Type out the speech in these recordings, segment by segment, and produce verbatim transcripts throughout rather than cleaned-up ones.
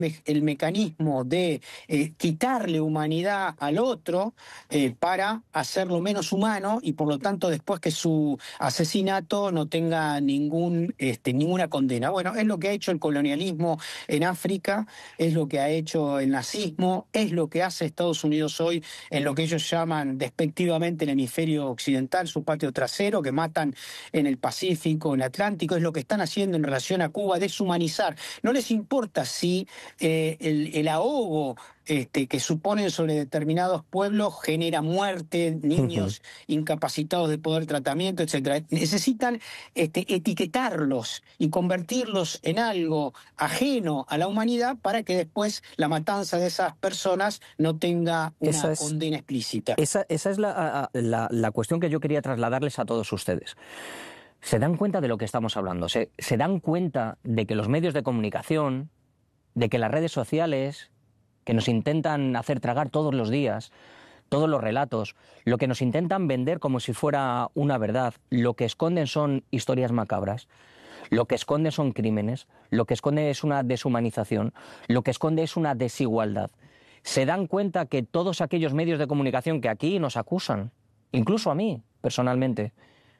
el mecanismo de eh, quitarle humanidad al otro eh, para hacerlo menos humano y por lo tanto después que su asesinato no tenga ningún, este, ninguna condena. Bueno, es lo que ha hecho el colonialismo en África, es lo que ha hecho el nazismo, es lo que hace Estados Unidos hoy en lo que ellos llaman despectivamente el hemisferio occidental, su patio trasero, que matan en el Pacífico, en el Atlántico, es lo que están haciendo en relación a Cuba, deshumanizar. No les importa si eh, el, el ahogo este, que suponen sobre determinados pueblos genera muerte, niños uh-huh. incapacitados de poder tratamiento, etcétera. Necesitan este, etiquetarlos y convertirlos en algo ajeno a la humanidad para que después la matanza de esas personas no tenga una esa es, condena explícita. Esa, esa es la, la, la cuestión que yo quería trasladarles a todos ustedes. ¿Se dan cuenta de lo que estamos hablando? ¿Se, se dan cuenta de que los medios de comunicación, de que las redes sociales, que nos intentan hacer tragar todos los días, todos los relatos, lo que nos intentan vender como si fuera una verdad, lo que esconden son historias macabras, lo que esconde son crímenes, lo que esconde es una deshumanización, lo que esconde es una desigualdad? ¿Se dan cuenta que todos aquellos medios de comunicación que aquí nos acusan, incluso a mí personalmente,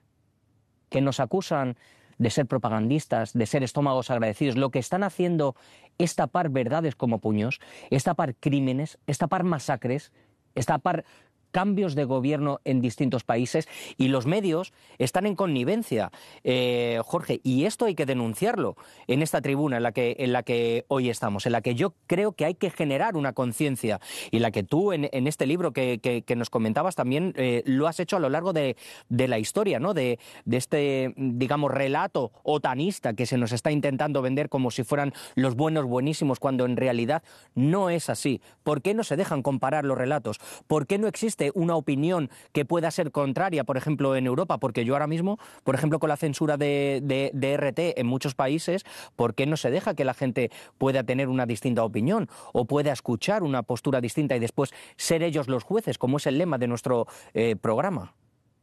que nos acusan de ser propagandistas, de ser estómagos agradecidos, lo que están haciendo es tapar verdades como puños, es tapar crímenes, es tapar masacres, es tapar cambios de gobierno en distintos países, y los medios están en connivencia, eh, Jorge, y esto hay que denunciarlo en esta tribuna en la que, en la que hoy estamos, en la que yo creo que hay que generar una conciencia, y la que tú en, en este libro que, que, que nos comentabas también eh, lo has hecho a lo largo de, de la historia, ¿no? De, de este, digamos, relato otanista que se nos está intentando vender como si fueran los buenos buenísimos, cuando en realidad no es así. ¿Por qué no se dejan comparar los relatos? ¿Por qué no existe una opinión que pueda ser contraria, por ejemplo, en Europa? Porque yo ahora mismo, por ejemplo, con la censura de, de, de R T en muchos países, ¿por qué no se deja que la gente pueda tener una distinta opinión o pueda escuchar una postura distinta y después ser ellos los jueces, como es el lema de nuestro eh, programa?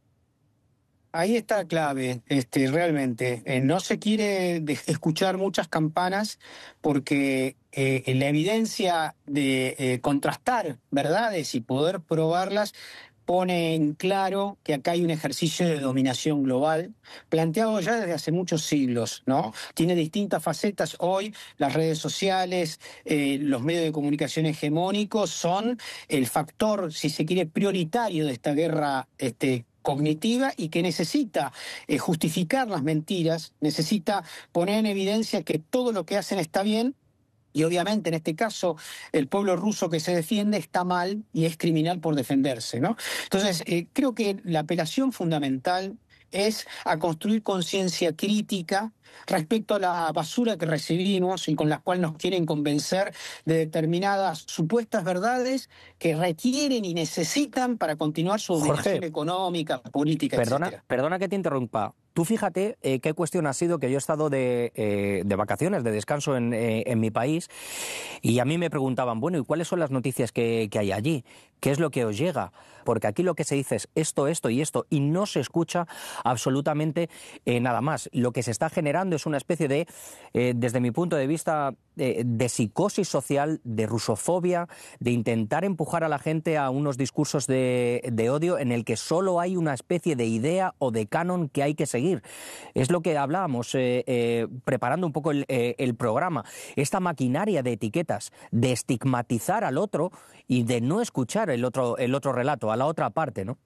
Ahí está la clave, este, realmente. Eh, no se quiere de- escuchar muchas campanas porque eh, la evidencia de eh, contrastar verdades y poder probarlas pone en claro que acá hay un ejercicio de dominación global, planteado ya desde hace muchos siglos, ¿no? Tiene distintas facetas. Hoy las redes sociales, eh, los medios de comunicación hegemónicos son el factor, si se quiere, prioritario de esta guerra este, cognitiva, y que necesita eh, justificar las mentiras, necesita poner en evidencia que todo lo que hacen está bien. Y obviamente en este caso el pueblo ruso que se defiende está mal y es criminal por defenderse, ¿no? Entonces eh, creo que la apelación fundamental es a construir conciencia crítica respecto a la basura que recibimos y con la cual nos quieren convencer de determinadas supuestas verdades que requieren y necesitan para continuar su dominación Jorge, económica, política, perdona, etcétera. Perdona que te interrumpa. Tú fíjate eh, qué cuestión ha sido que yo he estado de, eh, de vacaciones, de descanso en, eh, en mi país, y a mí me preguntaban, bueno, ¿y cuáles son las noticias que, que hay allí? ¿Qué es lo que os llega? Porque aquí lo que se dice es esto, esto y esto, y no se escucha absolutamente eh, nada más. Lo que se está generando es una especie de, eh, desde mi punto de vista, eh, de psicosis social, de rusofobia, de intentar empujar a la gente a unos discursos de, de odio en el que solo hay una especie de idea o de canon que hay que seguir. Es lo que hablábamos eh, eh, preparando un poco el, eh, el programa. Esta maquinaria de etiquetas, de estigmatizar al otro y de no escuchar el otro, el otro relato, a la otra parte, ¿no?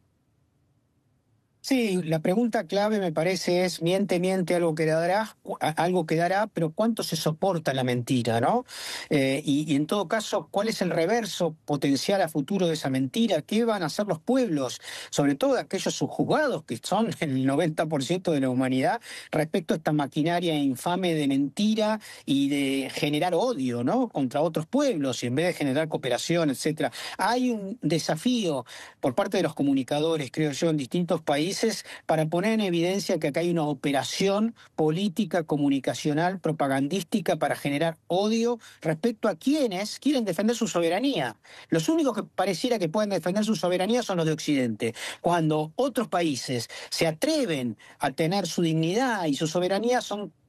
Sí, la pregunta clave me parece es, miente, miente, algo quedará, algo quedará, pero ¿cuánto se soporta la mentira, no? Eh, y, y en todo caso, ¿cuál es el reverso potencial a futuro de esa mentira? ¿Qué van a hacer los pueblos, sobre todo aquellos subjugados que son el noventa por ciento de la humanidad, respecto a esta maquinaria infame de mentira y de generar odio, ¿no? Contra otros pueblos y en vez de generar cooperación, etcétera? Hay un desafío por parte de los comunicadores, creo yo, en distintos países, para poner en evidencia que acá hay una operación política, comunicacional, propagandística para generar odio respecto a quienes quieren defender su soberanía. Los únicos que pareciera que pueden defender su soberanía son los de Occidente. Cuando otros países se atreven a tener su dignidad y su soberanía, son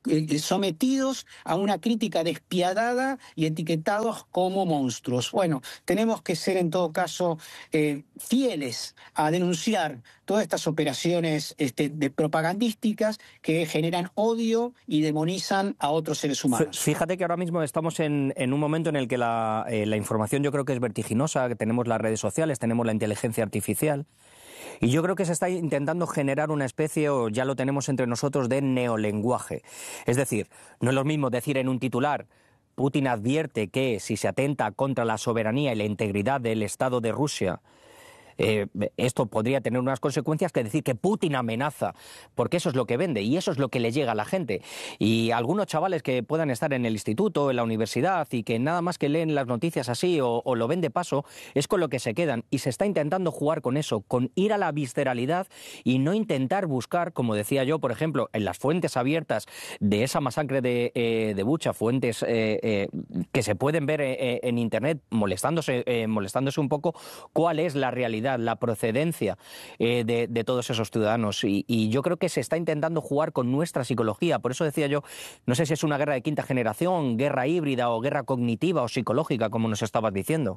eh, sometidos a una crítica despiadada y etiquetados como monstruos. Bueno, tenemos que ser en todo caso eh, fieles a denunciar todas estas operaciones este, de propagandísticas que generan odio y demonizan a otros seres humanos. Fíjate que ahora mismo estamos en, en un momento en el que la, eh, la información yo creo que es vertiginosa, que tenemos las redes sociales, tenemos la inteligencia artificial, y yo creo que se está intentando generar una especie, o ya lo tenemos entre nosotros, de neolenguaje. Es decir, no es lo mismo decir en un titular: Putin advierte que si se atenta contra la soberanía y la integridad del Estado de Rusia, Eh, esto podría tener unas consecuencias, que decir que Putin amenaza, porque eso es lo que vende y eso es lo que le llega a la gente. Y algunos chavales que puedan estar en el instituto, en la universidad, y que nada más que leen las noticias así o, o lo ven de paso, es con lo que se quedan. Y se está intentando jugar con eso, con ir a la visceralidad y no intentar buscar, como decía yo, por ejemplo, en las fuentes abiertas de esa masacre de, eh, de Bucha, fuentes eh, eh, que se pueden ver eh, en internet, molestándose, eh, molestándose un poco, cuál es la realidad, la procedencia eh, de, de todos esos ciudadanos. Y, y yo creo que se está intentando jugar con nuestra psicología. Por eso decía yo, no sé si es una guerra de quinta generación, guerra híbrida o guerra cognitiva o psicológica, como nos estabas diciendo.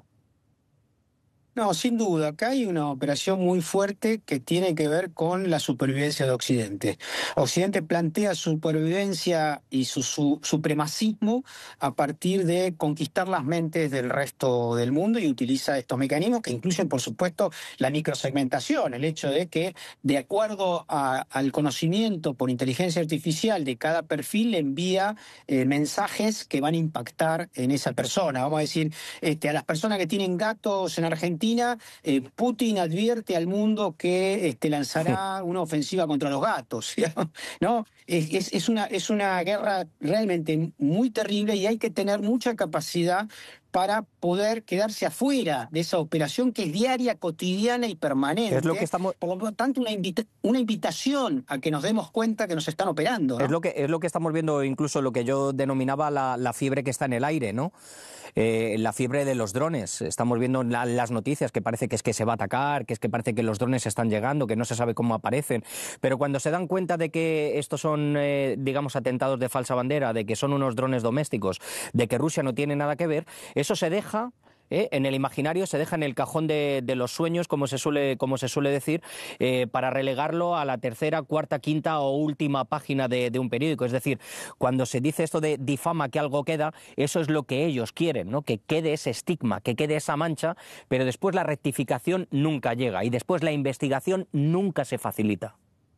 No, sin duda, acá hay una operación muy fuerte que tiene que ver con la supervivencia de Occidente. Occidente plantea su supervivencia y su, su supremacismo a partir de conquistar las mentes del resto del mundo, y utiliza estos mecanismos que incluyen, por supuesto, la microsegmentación, el hecho de que, de acuerdo a, al conocimiento por inteligencia artificial de cada perfil, le envía eh, mensajes que van a impactar en esa persona. Vamos a decir, este, a las personas que tienen gatos en Argentina, Eh, Putin advierte al mundo que este, lanzará una ofensiva contra los gatos, ¿no? Es, es, es, una, es una guerra realmente muy terrible, y hay que tener mucha capacidad para poder quedarse afuera de esa operación que es diaria, cotidiana y permanente. Es lo que estamos... Por lo tanto, una, invita una invitación a que nos demos cuenta que nos están operando, ¿no? Es lo que, es lo que estamos viendo, incluso lo que yo denominaba la, la fiebre que está en el aire, ¿no? Eh, la fiebre de los drones. Estamos viendo la, las noticias que parece que es que se va a atacar, que es que parece que los drones están llegando, que no se sabe cómo aparecen. Pero cuando se dan cuenta de que estos son, eh, digamos, atentados de falsa bandera, de que son unos drones domésticos, de que Rusia no tiene nada que ver, eso se deja... ¿Eh? En el imaginario, se deja en el cajón de, de los sueños, como se suele, como se suele decir, eh, para relegarlo a la tercera, cuarta, quinta o última página de, de un periódico. Es decir, cuando se dice esto de difama que algo queda, eso es lo que ellos quieren, ¿no? Que quede ese estigma, que quede esa mancha, pero después la rectificación nunca llega y después la investigación nunca se facilita.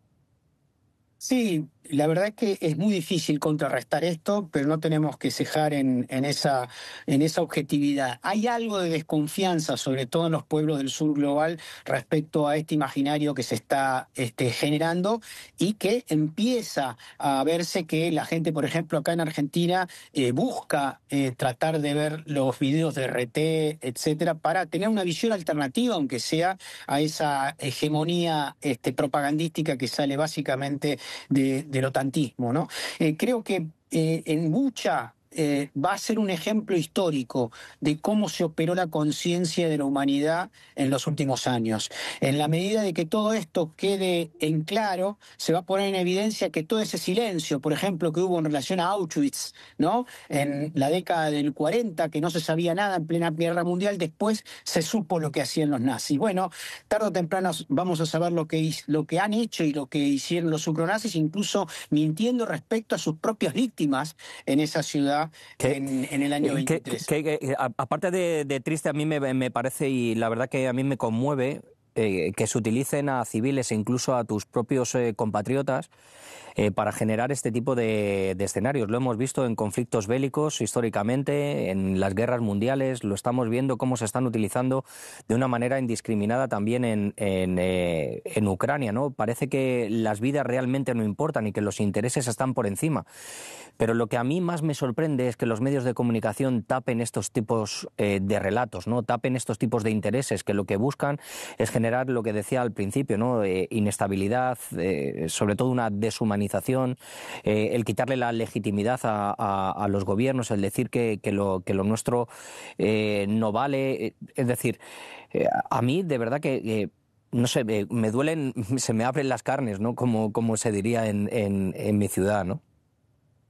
Sí, la verdad es que es muy difícil contrarrestar esto, pero no tenemos que cejar en, en, esa, en esa objetividad. Hay algo de desconfianza, sobre todo en los pueblos del sur global, respecto a este imaginario que se está este, generando, y que empieza a verse que la gente, por ejemplo, acá en Argentina, eh, busca eh, tratar de ver los videos de R T, etcétera, para tener una visión alternativa, aunque sea a esa hegemonía este, propagandística que sale básicamente de, del otantismo, ¿no? Eh, creo que eh, en Bucha eh, va a ser un ejemplo histórico de cómo se operó la conciencia de la humanidad en los últimos años. En la medida de que todo esto quede en claro, se va a poner en evidencia que todo ese silencio, por ejemplo, que hubo en relación a Auschwitz, ¿no? En la década del cuarenta, que no se sabía nada en plena Guerra Mundial, después se supo lo que hacían los nazis. Bueno, tarde o temprano vamos a saber lo que, lo que han hecho y lo que hicieron los ucronazis, incluso mintiendo respecto a sus propias víctimas en esa ciudad en, en el año veintitrés. Que, que, que, aparte de, de triste, a mí me, me parece, y la verdad que a mí me conmueve, eh, que se utilicen a civiles e incluso a tus propios eh, compatriotas eh, para generar este tipo de, de escenarios. Lo hemos visto en conflictos bélicos históricamente, en las guerras mundiales, lo estamos viendo cómo se están utilizando de una manera indiscriminada también en, en, eh, en Ucrania, ¿no? Parece que las vidas realmente no importan y que los intereses están por encima. Pero lo que a mí más me sorprende es que los medios de comunicación tapen estos tipos eh, de relatos, ¿no? Tapen estos tipos de intereses, que lo que buscan es generar lo que decía al principio, ¿no? Eh, inestabilidad, eh, sobre todo una deshumanización, eh, el quitarle la legitimidad a, a, a los gobiernos, el decir que, que, lo, que lo nuestro eh, no vale. Es decir, eh, a mí de verdad que... Eh, no sé, me, me duelen, se me abren las carnes, ¿no? Como, como se diría en, en, en mi ciudad, ¿no?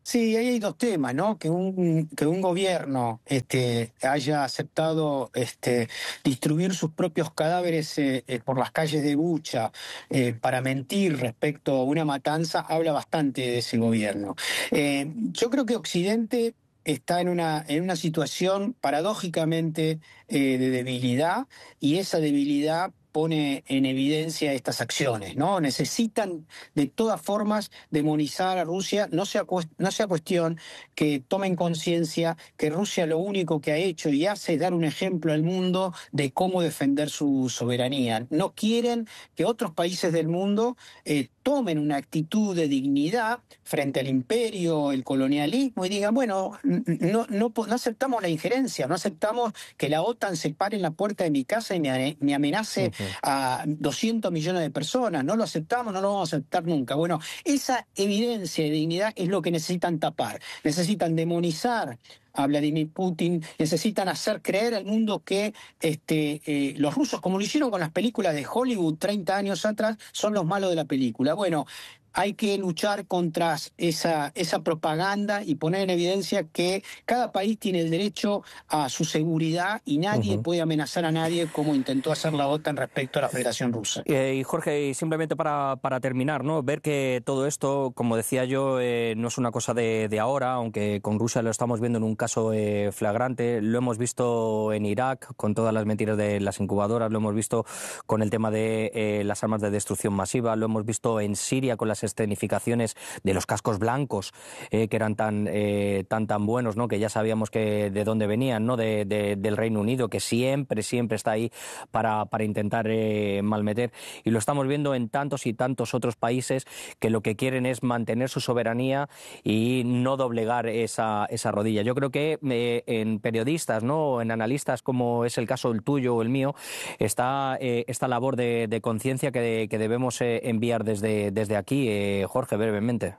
Sí, ahí hay dos temas, ¿no? Que un, que un gobierno este, haya aceptado este, distribuir sus propios cadáveres eh, eh, por las calles de Bucha eh, para mentir respecto a una matanza, habla bastante de ese gobierno. Eh, yo creo que Occidente está en una, en una situación paradójicamente eh, de debilidad, y esa debilidad pone en evidencia estas acciones, ¿no? Necesitan de todas formas demonizar a Rusia, no sea, no sea cuestión que tomen conciencia que Rusia lo único que ha hecho y hace es dar un ejemplo al mundo de cómo defender su soberanía. No quieren que otros países del mundo eh, tomen una actitud de dignidad frente al imperio, el colonialismo, y digan, bueno, no, no, no aceptamos la injerencia, no aceptamos que la OTAN se pare en la puerta de mi casa y me, me amenace uh-huh. a doscientos millones de personas. No lo aceptamos, no lo vamos a aceptar nunca. Bueno, esa evidencia de dignidad es lo que necesitan tapar. Necesitan demonizar a Vladimir Putin, necesitan hacer creer al mundo que este, eh, los rusos, como lo hicieron con las películas de Hollywood treinta años atrás, son los malos de la película. Bueno, hay que luchar contra esa, esa propaganda y poner en evidencia que cada país tiene el derecho a su seguridad y nadie uh-huh. puede amenazar a nadie como intentó hacer la OTAN respecto a la Federación Rusa. Eh, y Jorge, y simplemente para, para terminar, ¿no? Ver que todo esto, como decía yo, eh, no es una cosa de, de ahora, aunque con Rusia lo estamos viendo en un caso eh, flagrante, lo hemos visto en Irak con todas las mentiras de las incubadoras, lo hemos visto con el tema de eh, las armas de destrucción masiva, lo hemos visto en Siria con las escenificaciones de los cascos blancos eh, que eran tan, eh, tan tan buenos, ¿no? Que ya sabíamos que de dónde venían, ¿no? De, de, del Reino Unido, que siempre, siempre está ahí para, para intentar eh, malmeter. Y lo estamos viendo en tantos y tantos otros países que lo que quieren es mantener su soberanía y no doblegar esa, esa rodilla. Yo creo que eh, en periodistas, ¿no? En analistas, como es el caso el tuyo o el mío, está eh, esta labor de, de conciencia que, de, que debemos eh, enviar desde, desde aquí. Eh, Jorge, brevemente.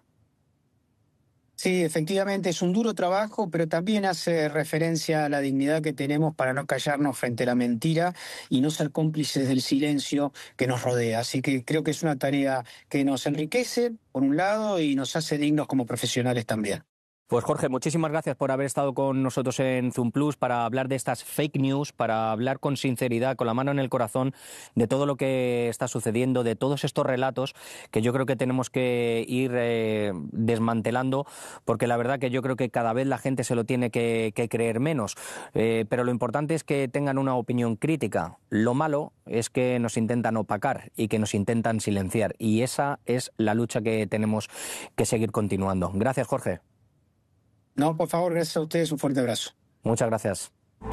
Sí, efectivamente es un duro trabajo, pero también hace referencia a la dignidad que tenemos para no callarnos frente a la mentira y no ser cómplices del silencio que nos rodea. Así que creo que es una tarea que nos enriquece, por un lado, y nos hace dignos como profesionales también. Pues Jorge, muchísimas gracias por haber estado con nosotros en Zoom Plus para hablar de estas fake news, para hablar con sinceridad, con la mano en el corazón, de todo lo que está sucediendo, de todos estos relatos que yo creo que tenemos que ir eh, desmantelando, porque la verdad que yo creo que cada vez la gente se lo tiene que, que creer menos. Eh, pero lo importante es que tengan una opinión crítica. Lo malo es que nos intentan opacar y que nos intentan silenciar. Y esa es la lucha que tenemos que seguir continuando. Gracias, Jorge. No, por favor, gracias a ustedes, un fuerte abrazo. Muchas gracias.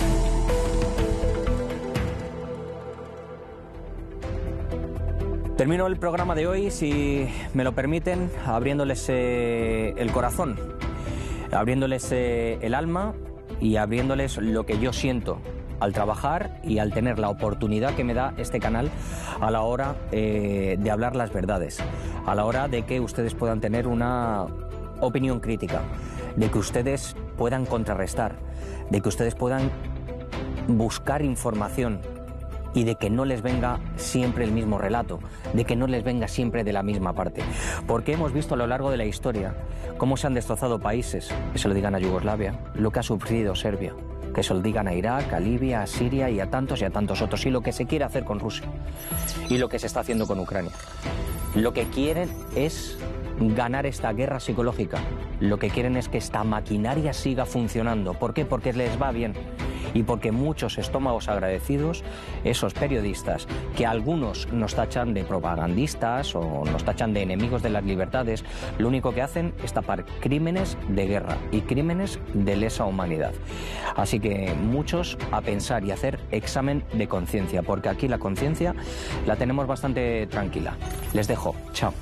Termino el programa de hoy, si me lo permiten, abriéndoles eh, el corazón, abriéndoles eh, el alma y abriéndoles lo que yo siento al trabajar y al tener la oportunidad que me da este canal a la hora eh, de hablar las verdades, a la hora de que ustedes puedan tener una opinión crítica, de que ustedes puedan contrarrestar, de que ustedes puedan buscar información y de que no les venga siempre el mismo relato, de que no les venga siempre de la misma parte. Porque hemos visto a lo largo de la historia cómo se han destrozado países, que se lo digan a Yugoslavia, lo que ha sufrido Serbia, que se lo digan a Irak, a Libia, a Siria y a tantos y a tantos otros, y lo que se quiere hacer con Rusia y lo que se está haciendo con Ucrania. Lo que quieren es ganar esta guerra psicológica. Lo que quieren es que esta maquinaria siga funcionando. ¿Por qué? Porque les va bien. Y porque muchos estómagos agradecidos, esos periodistas, que algunos nos tachan de propagandistas o nos tachan de enemigos de las libertades, lo único que hacen es tapar crímenes de guerra y crímenes de lesa humanidad. Así que muchos a pensar y hacer examen de conciencia, porque aquí la conciencia la tenemos bastante tranquila. Les dejo. Chao.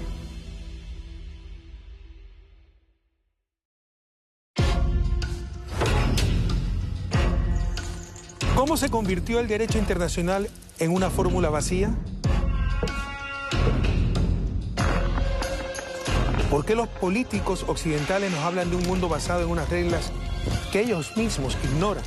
¿Cómo se convirtió el derecho internacional en una fórmula vacía? ¿Por qué los políticos occidentales nos hablan de un mundo basado en unas reglas que ellos mismos ignoran?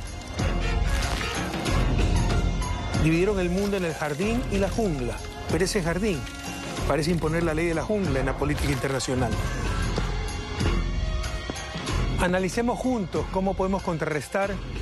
Dividieron el mundo en el jardín y la jungla, pero ese jardín parece imponer la ley de la jungla en la política internacional. Analicemos juntos cómo podemos contrarrestar